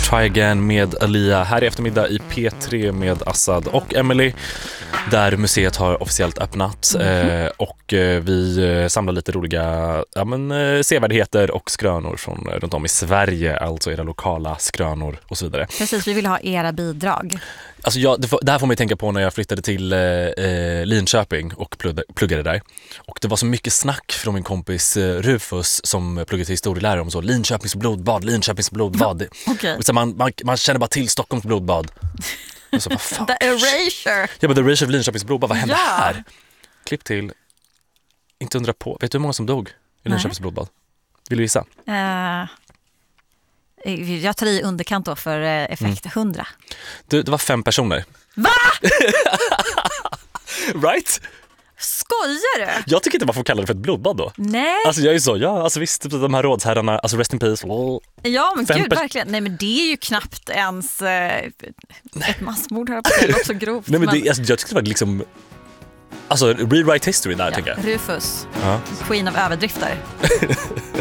Try Again med Alia här i eftermiddag i P3 med Assad och Emily, där museet har officiellt öppnat. Och vi samlar lite roliga sevärdheter och skrönor från runt om i Sverige, alltså era lokala skrönor och så vidare. Precis, vi vill ha era bidrag. Alltså det här får man ju tänka på när jag flyttade till Linköping och pluggade där. Och det var så mycket snack från min kompis Rufus som pluggade till historielärare om så Linköpings blodbad. Okay. Och så man känner bara till Stockholms blodbad. Och så, The erasure. Ja, men the erasure of Linköpings blodbad, vad hände Ja. här? Klipp till, inte undra på. Vet du hur många som dog i Linköpings blodbad? Vill du gissa? Jag tar i underkant då för effekt 100. Det var 5 personer. Va? Right? Skojar du? Jag tycker inte man får kalla det för ett blodbad då. Nej. Alltså jag är så, alltså visst, de här rådsherrarna, alltså rest in peace. Ja, men gud, verkligen. Nej, men det är ju knappt ens ett massmord här på det, också grovt. Nej, men det, alltså, jag tyckte det var liksom, alltså rewrite history där, tänker jag. Rufus, Ja. queen of överdrifter.